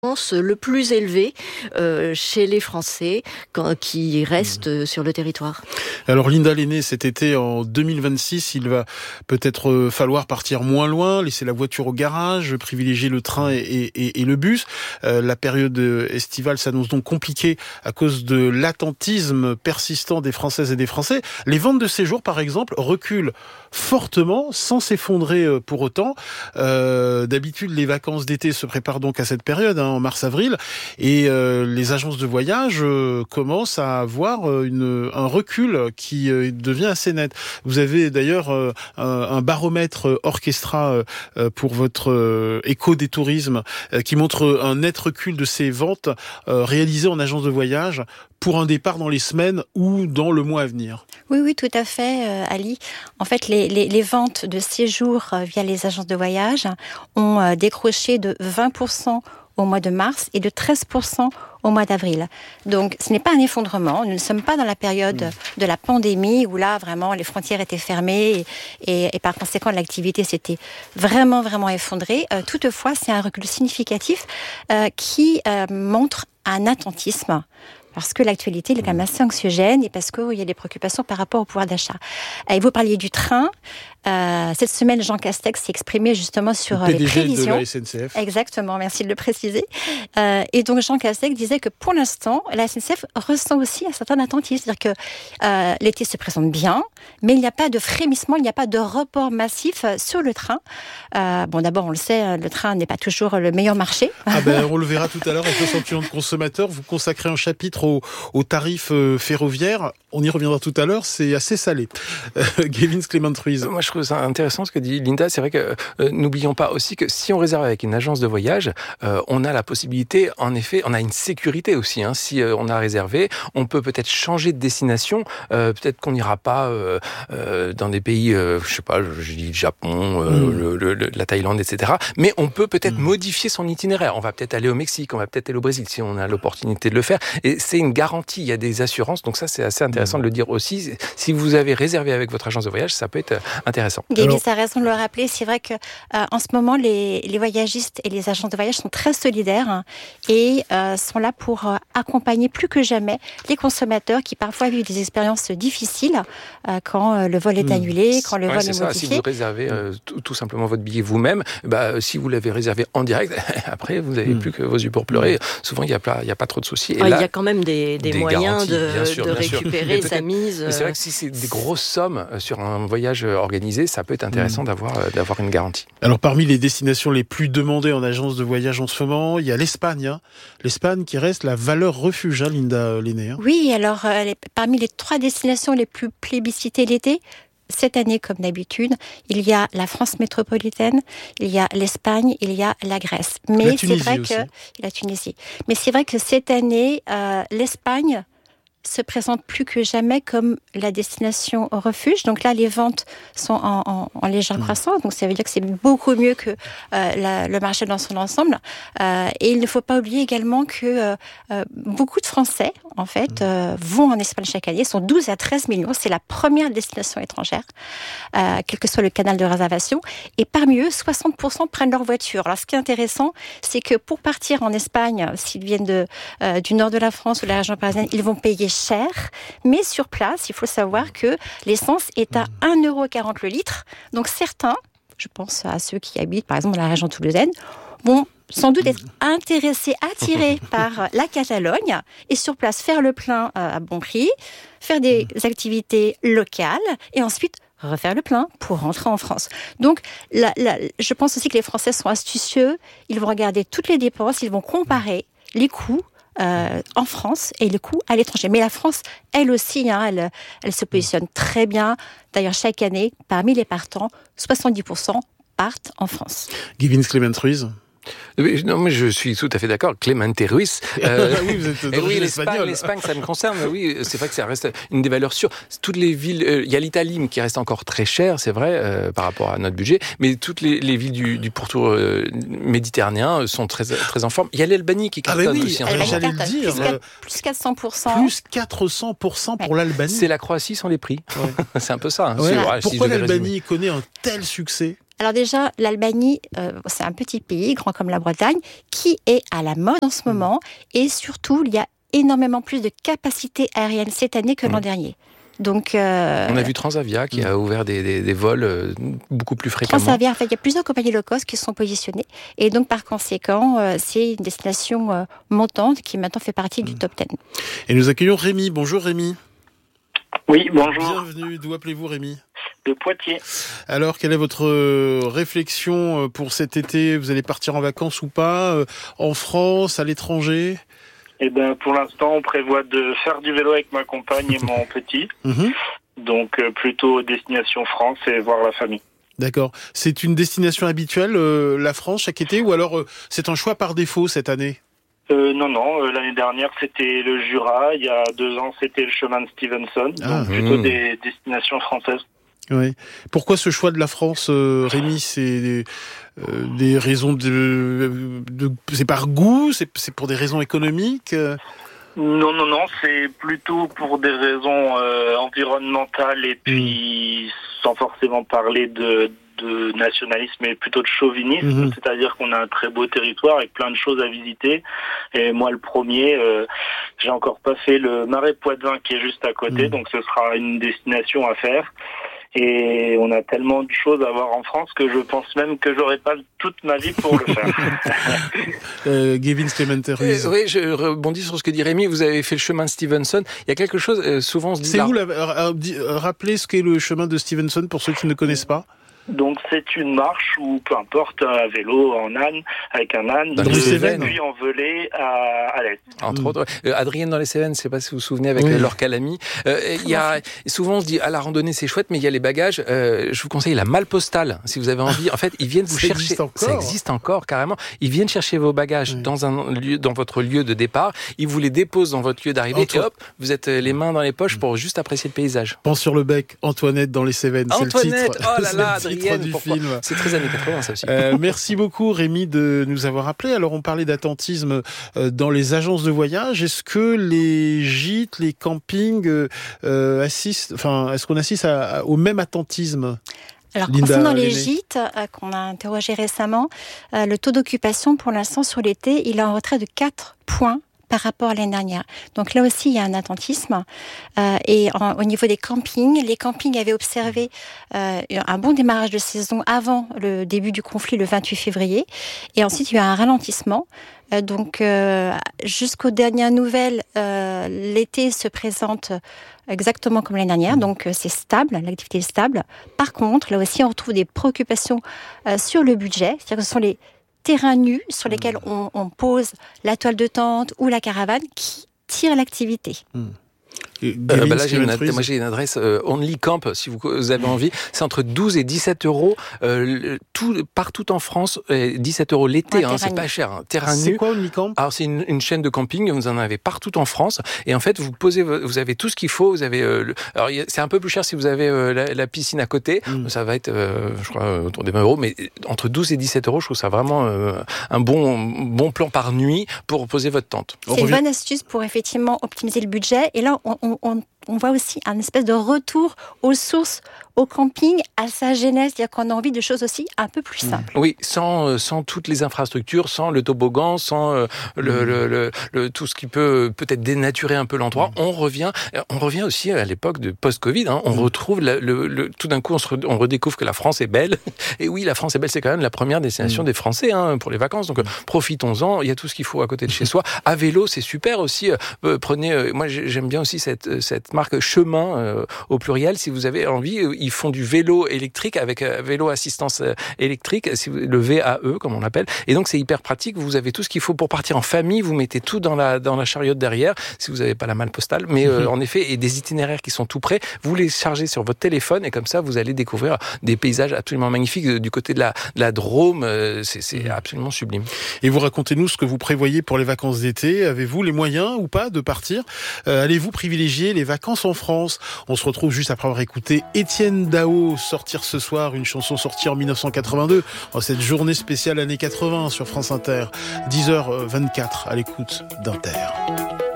le plus élevé chez les Français qui restent sur le territoire. Alors Linda Lenné, cet été en 2026, il va peut-être falloir partir moins loin, laisser la voiture au garage, privilégier le train et le bus. La période estivale s'annonce donc compliquée à cause de l'attentisme persistant des Françaises et des Français. Les ventes de séjours, par exemple, reculent fortement, sans s'effondrer pour autant. D'habitude, les vacances d'été se préparent donc à cette période, en mars-avril, et les agences de voyage commencent à avoir un recul qui devient assez net. Vous avez d'ailleurs un baromètre Orchestra pour votre écho des tourismes qui montre un net recul de ces ventes réalisées en agence de voyage pour un départ dans les semaines ou dans le mois à venir. Oui, tout à fait, Ali. En fait, les ventes de séjours via les agences de voyage ont décroché de 20% au mois de mars et de 13% au mois d'avril. Donc, ce n'est pas un effondrement. Nous ne sommes pas dans la période de la pandémie où là, vraiment, les frontières étaient fermées et par conséquent, l'activité s'était vraiment effondrée. Toutefois, c'est un recul significatif qui montre un attentisme. Parce que l'actualité est quand même assez anxiogène et parce qu'il y a des préoccupations par rapport au pouvoir d'achat. Et vous parliez du train. Cette semaine, Jean Castex s'est exprimé justement sur les prévisions. De la SNCF. Exactement, merci de le préciser. Et donc Jean Castex disait que pour l'instant, la SNCF ressent aussi un certain attentisme. C'est-à-dire que l'été se présente bien, mais il n'y a pas de frémissement, il n'y a pas de report massif sur le train. D'abord, on le sait, le train n'est pas toujours le meilleur marché. On le verra tout à l'heure avec le sentiment de consommateur. Vous consacrez un chapitre aux tarifs ferroviaires. On y reviendra tout à l'heure, c'est assez salé. Gavin Clement-Ruiz. Moi, je trouve ça intéressant ce que dit Linda. C'est vrai que n'oublions pas aussi que si on réserve avec une agence de voyage, on a la possibilité, en effet, on a une sécurité aussi. Si on a réservé, on peut peut-être changer de destination. Peut-être qu'on n'ira pas dans des pays, je dis le Japon, la Thaïlande, etc. Mais on peut peut-être modifier son itinéraire. On va peut-être aller au Mexique, on va peut-être aller au Brésil si on a l'opportunité de le faire. Et c'est une garantie, il y a des assurances. Donc ça, c'est assez intéressant de le dire aussi. Si vous avez réservé avec votre agence de voyage, ça peut être intéressant. Gaby, ça a raison de le rappeler. C'est vrai que en ce moment, les voyagistes et les agences de voyage sont très solidaires et sont là pour accompagner plus que jamais les consommateurs qui parfois vivent des expériences difficiles quand le vol est annulé, quand le vol est modifié. Si vous réservez tout simplement votre billet vous-même, si vous l'avez réservé en direct, après vous n'avez plus que vos yeux pour pleurer. Souvent, il n'y a pas trop de soucis. Et là, il y a quand même des moyens de récupérer sa mise. Mais c'est vrai que si c'est des grosses sommes sur un voyage organisé, ça peut être intéressant d'avoir une garantie. Alors parmi les destinations les plus demandées en agence de voyage en ce moment, il y a l'Espagne. L'Espagne qui reste la valeur refuge, Linda Lenné. Oui, alors parmi les 3 destinations les plus plébiscitées l'été, cette année, comme d'habitude, il y a la France métropolitaine, il y a l'Espagne, il y a la Grèce. Mais c'est vrai que la Tunisie. Mais c'est vrai que cette année, l'Espagne se présente plus que jamais comme la destination au refuge. Donc là, les ventes sont en légère croissance. Donc ça veut dire que c'est beaucoup mieux que le marché dans son ensemble. Et il ne faut pas oublier également que beaucoup de Français, en fait, vont en Espagne chaque année. Ils sont 12 à 13 millions. C'est la première destination étrangère, quel que soit le canal de réservation. Et parmi eux, 60% prennent leur voiture. Alors ce qui est intéressant, c'est que pour partir en Espagne, s'ils viennent du nord de la France ou de la région parisienne, ils vont payer cher, mais sur place, il faut savoir que l'essence est à 1,40€ le litre. Donc certains, je pense à ceux qui habitent par exemple dans la région toulousaine, vont sans doute être intéressés, attirés par la Catalogne et sur place faire le plein à bon prix, faire des activités locales et ensuite refaire le plein pour rentrer en France. Donc, je pense aussi que les Français sont astucieux, ils vont regarder toutes les dépenses, ils vont comparer les coûts en France et le coût à l'étranger. Mais la France, elle aussi, elle se positionne très bien. D'ailleurs, chaque année, parmi les partants, 70% partent en France. Gavin Clement-Ruiz. Non, mais je suis tout à fait d'accord. Clemente Ruiz. Oui, vous êtes d'origine espagnole. L'Espagne, ça me concerne. Oui, c'est vrai que ça reste une des valeurs sûres. Toutes les villes, il y a l'Italie qui reste encore très chère, c'est vrai, par rapport à notre budget. Mais toutes les villes du pourtour méditerranéen sont très, très en forme. Il y a l'Albanie qui cartonne aussi. J'allais le dire. Plus 400%. Plus 400% pour l'Albanie. C'est la Croatie sans les prix. Ouais. C'est un peu ça. Ouais. Pourquoi l'Albanie connaît un tel succès ? Alors déjà, l'Albanie, c'est un petit pays, grand comme la Bretagne, qui est à la mode en ce moment. Et surtout, il y a énormément plus de capacités aériennes cette année que l'an dernier. Donc, on a vu Transavia qui a ouvert des vols beaucoup plus fréquemment. Transavia, en fait, il y a plusieurs compagnies low cost qui sont positionnées. Et donc, par conséquent, c'est une destination montante qui maintenant fait partie du top 10. Et nous accueillons Rémi. Bonjour Rémi. Oui, bonjour. Bienvenue. D'où appelez-vous Rémi ? De Poitiers. Alors, quelle est votre réflexion pour cet été ? Vous allez partir en vacances ou pas ? En France, à l'étranger ? Eh ben, pour l'instant, on prévoit de faire du vélo avec ma compagne et mon petit. Donc, plutôt destination France et voir la famille. D'accord. C'est une destination habituelle, la France, chaque été, ou alors c'est un choix par défaut cette année ? Non. L'année dernière, c'était le Jura. Il y a 2 ans, c'était le chemin de Stevenson. Donc, plutôt des destinations françaises. Oui. Pourquoi ce choix de la France, Rémi ? C'est des raisons c'est par goût, c'est pour des raisons économiques. Non, c'est plutôt pour des raisons environnementales et puis sans forcément parler de nationalisme, mais plutôt de chauvinisme, c'est-à-dire qu'on a un très beau territoire avec plein de choses à visiter. Et moi, le premier, j'ai encore pas fait le Marais Poitevin qui est juste à côté, donc ce sera une destination à faire. Et on a tellement de choses à voir en France que je pense même que j'aurai pas toute ma vie pour le faire. Gavin Clemente-Ruiz. Oui, je rebondis sur ce que dit Rémi. Vous avez fait le chemin de Stevenson. Il y a quelque chose, souvent on se dit... C'est où, rappelez ce qu'est le chemin de Stevenson pour ceux qui ne connaissent pas. Donc c'est une marche où, peu importe, à vélo, en âne, avec un âne, dans les Cévennes, puis en velay à l'est. Entre autres, Adrienne dans les Cévennes, je ne sais pas si vous vous souvenez avec Laure Calamy. Souvent on se dit, la randonnée c'est chouette, mais il y a les bagages. Je vous conseille la malle postale, si vous avez envie. En fait, ils viennent vous chercher. Ça existe encore, carrément. Ils viennent chercher vos bagages dans votre lieu de départ. Ils vous les déposent dans votre lieu d'arrivée. Et hop, vous êtes les mains dans les poches pour juste apprécier le paysage. Pense sur le bec, Antoinette dans les Cévennes. Antoinette, c'est le titre. Oh là là, Adrienne, du film. C'est très années 80, ça aussi. Merci beaucoup Rémi de nous avoir appelé. Alors on parlait d'attentisme dans les agences de voyage. Est-ce que les gîtes, les campings est-ce qu'on assiste au même attentisme ? Alors, concernant les gîtes qu'on a interrogés récemment, le taux d'occupation pour l'instant sur l'été, il est en retrait de 4 points par rapport à l'année dernière. Donc là aussi, il y a un attentisme. Au niveau des campings, les campings avaient observé un bon démarrage de saison avant le début du conflit, le 28 février. Et ensuite, il y a eu un ralentissement. Donc, jusqu'aux dernières nouvelles, l'été se présente exactement comme l'année dernière. Donc, c'est stable, l'activité est stable. Par contre, là aussi, on retrouve des préoccupations sur le budget. C'est-à-dire que ce sont les terrains nus sur lesquels on pose la toile de tente ou la caravane qui tirent l'activité. Là, j'ai une adresse Only Camp, si vous avez envie. C'est entre 12 et 17 euros partout en France. 17 euros l'été, c'est pas cher. Terrain nu. C'est quoi Only Camp ? Alors, c'est une chaîne de camping. Vous en avez partout en France. Et en fait, vous avez tout ce qu'il faut. Vous avez, alors, c'est un peu plus cher si vous avez la piscine à côté. Ça va être, je crois, autour des 20 euros. Mais entre 12 et 17 euros, je trouve ça vraiment un bon plan par nuit pour poser votre tente. C'est une bonne astuce pour effectivement optimiser le budget. Et là, on voit aussi un espèce de retour aux sources, au camping, à sa genèse, c'est-à-dire qu'on a envie de choses aussi un peu plus simples. Oui, sans toutes les infrastructures, sans le toboggan, sans tout ce qui peut peut-être dénaturer un peu l'endroit. On revient aussi à l'époque de post-Covid. On retrouve tout d'un coup, on redécouvre que la France est belle. Et oui, la France est belle, c'est quand même la première destination des Français pour les vacances. Donc profitons-en. Il y a tout ce qu'il faut à côté de chez soi. À vélo, c'est super aussi. Moi, j'aime bien aussi cette marque Chemin au pluriel. Si vous avez envie, ils font du vélo électrique avec vélo assistance électrique, le VAE comme on l'appelle. Et donc c'est hyper pratique. Vous avez tout ce qu'il faut pour partir en famille. Vous mettez tout dans la chariote derrière, si vous n'avez pas la malle postale. Mais en effet, et des itinéraires qui sont tout prêts. Vous les chargez sur votre téléphone et comme ça, vous allez découvrir des paysages absolument magnifiques du côté de la Drôme. C'est absolument sublime. Et vous racontez-nous ce que vous prévoyez pour les vacances d'été. Avez-vous les moyens ou pas de partir ? Allez-vous privilégier les vacances en France ? On se retrouve juste après avoir écouté Étienne Dao sortir ce soir, une chanson sortie en 1982, en cette journée spéciale années 80 sur France Inter, 10h24 à l'écoute d'Inter.